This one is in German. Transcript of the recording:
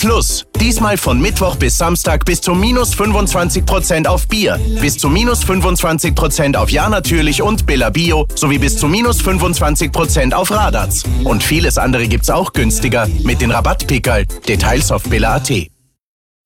Plus. Diesmal von Mittwoch bis Samstag bis zu minus 25% auf Bier, bis zu minus 25% auf Ja natürlich und Billa Bio sowie bis zu minus 25% auf Radatz. Und vieles andere gibt's auch günstiger mit den Rabattpickerl. Details auf billa.at.